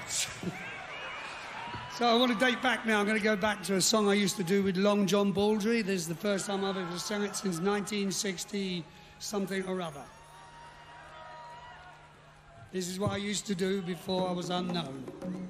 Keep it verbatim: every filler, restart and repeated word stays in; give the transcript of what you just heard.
So I want to date back now. I'm going to go back to a song I used to do with Long John Baldry. This is the first time I've ever sung it since nineteen sixty something or other. This is what I used to do before I was unknown.